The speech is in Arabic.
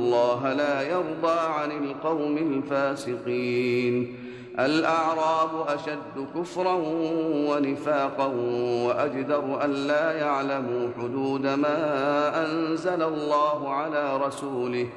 الله لا يرضى عن القوم الفاسقين. الأعراب أشد كفرا ونفاقا وأجدر أن لا يعلموا حدود ما أنزل الله على رسوله